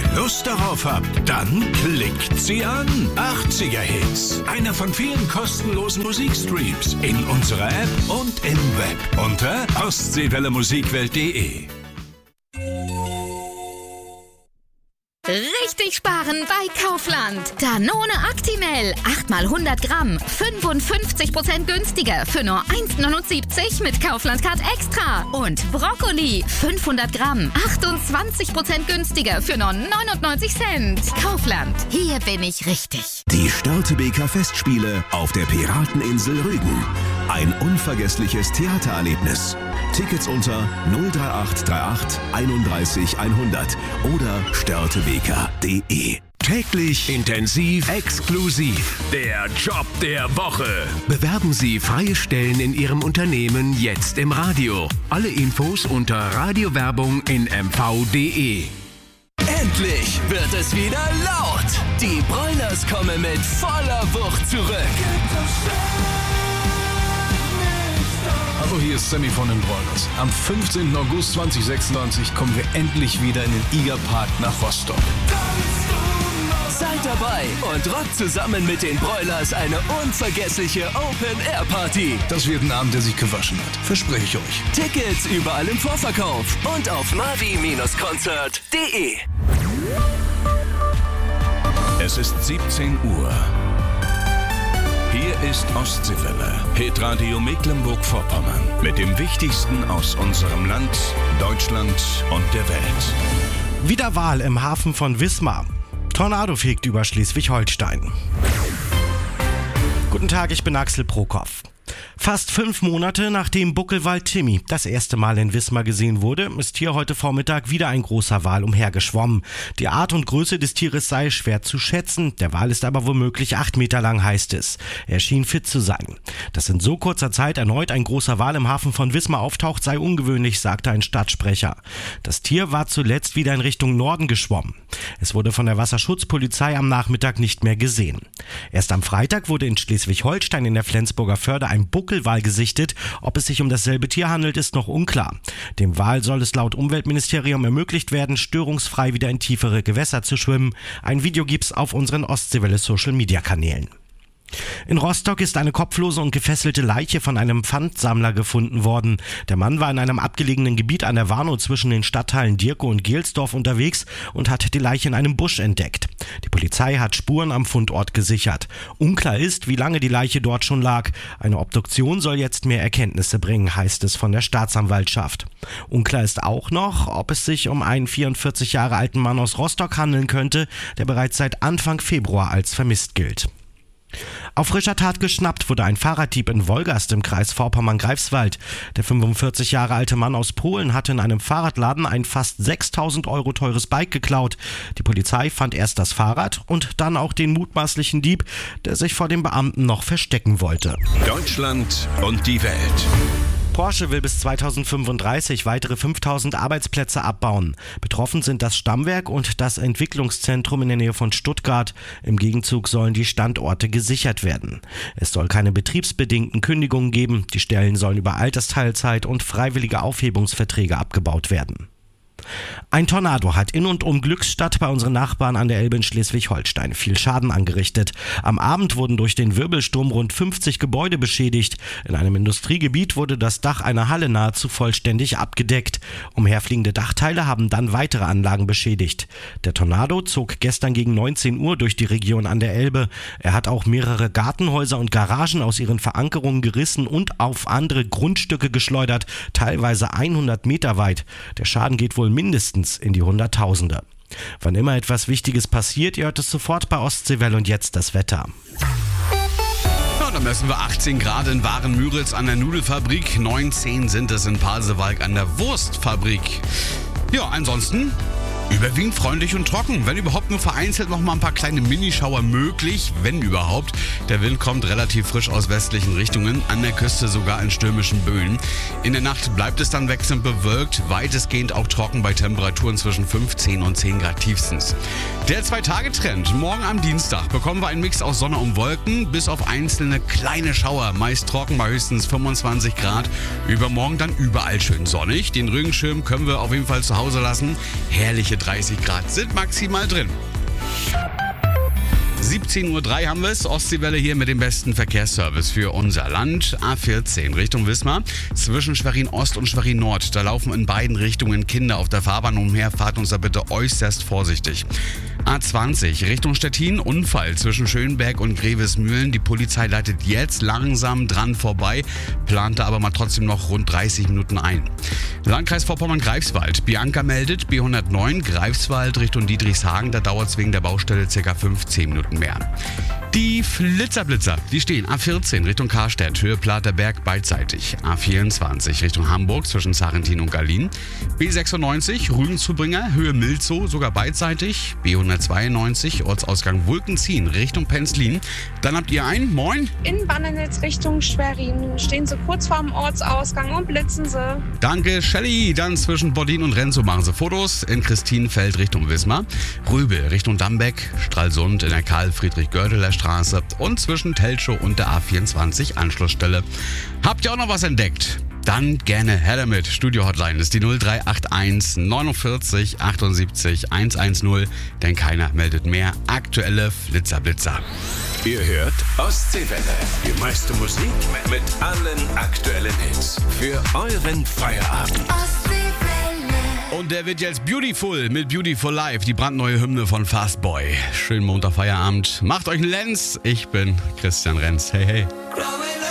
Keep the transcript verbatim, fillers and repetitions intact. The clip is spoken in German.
Lust darauf habt, dann klickt sie an. achtziger Hits. Einer von vielen kostenlosen Musikstreams in unserer App und im Web unter ostseewelle musikwelt punkt de. Richtig sparen bei Kaufland. Danone Actimel. acht mal hundert Gramm. fünfundfünfzig Prozent günstiger für nur eins neunundsiebzig mit Kaufland Card Extra. Und Brokkoli. fünfhundert Gramm. achtundzwanzig Prozent günstiger für nur neunundneunzig Cent. Kaufland. Hier bin ich richtig. Die Störtebeker Festspiele auf der Pirateninsel Rügen. Ein unvergessliches Theatererlebnis. Tickets unter null drei acht drei acht einunddreißig hundert oder störtebeker punkt de. Täglich intensiv exklusiv. Der Job der Woche. Bewerben Sie freie Stellen in Ihrem Unternehmen jetzt im Radio. Alle Infos unter Radiowerbung in m v punkt de. Endlich wird es wieder laut. Die Broilers kommen mit voller Wucht zurück. Hallo, hier ist Sammy von den Broilers. Am fünfzehnten August zweitausendsechsundzwanzig kommen wir endlich wieder in den Igerpark nach Rostock. Seid dabei und rockt zusammen mit den Broilers eine unvergessliche Open-Air-Party. Das wird ein Abend, der sich gewaschen hat. Verspreche ich euch. Tickets überall im Vorverkauf und auf mavi Konzert punkt de. Es ist siebzehn Uhr. Hier ist Ostseewelle, Hitradio Mecklenburg-Vorpommern mit dem Wichtigsten aus unserem Land, Deutschland und der Welt. Wieder Wahl im Hafen von Wismar. Tornado fegt über Schleswig-Holstein. Guten Tag, ich bin Axel Prokop. Fast fünf Monate nachdem Buckelwal Timmy das erste Mal in Wismar gesehen wurde, ist hier heute Vormittag wieder ein großer Wal umhergeschwommen. Die Art und Größe des Tieres sei schwer zu schätzen, der Wal ist aber womöglich acht Meter lang, heißt es. Er schien fit zu sein. Dass in so kurzer Zeit erneut ein großer Wal im Hafen von Wismar auftaucht, sei ungewöhnlich, sagte ein Stadtsprecher. Das Tier war zuletzt wieder in Richtung Norden geschwommen. Es wurde von der Wasserschutzpolizei am Nachmittag nicht mehr gesehen. Erst am Freitag wurde in Schleswig-Holstein in der Flensburger Förde ein Buckelwal gesichtet. Ob es sich um dasselbe Tier handelt, ist noch unklar. Dem Wal soll es laut Umweltministerium ermöglicht werden, störungsfrei wieder in tiefere Gewässer zu schwimmen. Ein Video gibt's auf unseren Ostseewelle-Social-Media-Kanälen. In Rostock ist eine kopflose und gefesselte Leiche von einem Pfandsammler gefunden worden. Der Mann war in einem abgelegenen Gebiet an der Warnow zwischen den Stadtteilen Dierke und Gelsdorf unterwegs und hat die Leiche in einem Busch entdeckt. Die Polizei hat Spuren am Fundort gesichert. Unklar ist, wie lange die Leiche dort schon lag. Eine Obduktion soll jetzt mehr Erkenntnisse bringen, heißt es von der Staatsanwaltschaft. Unklar ist auch noch, ob es sich um einen vierundvierzig Jahre alten Mann aus Rostock handeln könnte, der bereits seit Anfang Februar als vermisst gilt. Auf frischer Tat geschnappt wurde ein Fahrraddieb in Wolgast im Kreis Vorpommern-Greifswald. Der fünfundvierzig Jahre alte Mann aus Polen hatte in einem Fahrradladen ein fast sechstausend Euro teures Bike geklaut. Die Polizei fand erst das Fahrrad und dann auch den mutmaßlichen Dieb, der sich vor dem Beamten noch verstecken wollte. Deutschland und die Welt. Porsche will bis zweitausendfünfunddreißig weitere fünftausend Arbeitsplätze abbauen. Betroffen sind das Stammwerk und das Entwicklungszentrum in der Nähe von Stuttgart. Im Gegenzug sollen die Standorte gesichert werden. Es soll keine betriebsbedingten Kündigungen geben. Die Stellen sollen über Altersteilzeit und freiwillige Aufhebungsverträge abgebaut werden. Ein Tornado hat in und um Glückstadt bei unseren Nachbarn an der Elbe in Schleswig-Holstein viel Schaden angerichtet. Am Abend wurden durch den Wirbelsturm rund fünfzig Gebäude beschädigt. In einem Industriegebiet wurde das Dach einer Halle nahezu vollständig abgedeckt. Umherfliegende Dachteile haben dann weitere Anlagen beschädigt. Der Tornado zog gestern gegen neunzehn Uhr durch die Region an der Elbe. Er hat auch mehrere Gartenhäuser und Garagen aus ihren Verankerungen gerissen und auf andere Grundstücke geschleudert, teilweise hundert Meter weit. Der Schaden geht wohl mindestens in die Hunderttausende. Wann immer etwas Wichtiges passiert, ihr hört es sofort bei Ostseewelle und jetzt das Wetter. Ja, da messen wir achtzehn Grad in Waren-Müritz an der Nudelfabrik, neunzehn sind es in Pasewalk an der Wurstfabrik. Ja, ansonsten überwiegend freundlich und trocken. Wenn überhaupt nur vereinzelt noch mal ein paar kleine Minischauer möglich, wenn überhaupt. Der Wind kommt relativ frisch aus westlichen Richtungen, an der Küste sogar in stürmischen Böen. In der Nacht bleibt es dann wechselnd bewölkt, weitestgehend auch trocken bei Temperaturen zwischen fünfzehn und zehn Grad tiefstens. Der Zwei-Tage-Trend. Morgen am Dienstag bekommen wir einen Mix aus Sonne und Wolken, bis auf einzelne kleine Schauer. Meist trocken bei höchstens fünfundzwanzig Grad. Übermorgen dann überall schön sonnig. Den Regenschirm können wir auf jeden Fall zu Hause lassen. Herrliche dreißig Grad sind maximal drin. siebzehn Uhr drei haben wir es. Ostseewelle hier mit dem besten Verkehrsservice für unser Land. A vierzehn Richtung Wismar. Zwischen Schwerin Ost und Schwerin Nord. Da laufen in beiden Richtungen Kinder auf der Fahrbahn umher. Fahrt uns da bitte äußerst vorsichtig. A zwanzig Richtung Stettin. Unfall zwischen Schönberg und Grevesmühlen. Die Polizei leitet jetzt langsam dran vorbei. Plante aber mal trotzdem noch rund dreißig Minuten ein. Landkreis Vorpommern-Greifswald. Bianca meldet B hundertneun Greifswald Richtung Dietrichshagen. Da dauert es wegen der Baustelle ca. fünfzehn Minuten mehr. Die Flitzerblitzer, die stehen A vierzehn Richtung Karstedt, Höhe Platerberg beidseitig. A vierundzwanzig Richtung Hamburg zwischen Sarrentin und Gallin. B sechsundneunzig Rügenzubringer, Höhe Milzow, sogar beidseitig. B hundertzweiundneunzig Ortsausgang Wulkenzien Richtung Penzlin. Dann habt ihr ein, moin. In Bannenitz Richtung Schwerin stehen sie kurz vorm Ortsausgang und blitzen sie. Danke, Shelly. Dann zwischen Bodin und Renzo machen sie Fotos. In Christinenfeld Richtung Wismar. Rübel Richtung Dambeck. Stralsund in der Karl-Friedrich-Gördeler Straße. Und zwischen Telchow und der A vierundzwanzig Anschlussstelle. Habt ihr auch noch was entdeckt? Dann gerne her damit. Studio-Hotline ist die null drei acht eins neunundvierzig achtundsiebzig hundertzehn, denn keiner meldet mehr. Aktuelle Flitzerblitzer. Ihr hört Ostseewelle. Die meiste Musik mit allen aktuellen Hits. Für euren Feierabend. Und der wird jetzt Beautiful mit Beautiful Life, die brandneue Hymne von Fastboy. Schönen Montag Feierabend. Macht euch einen Lenz. Ich bin Christian Renz. Hey, hey.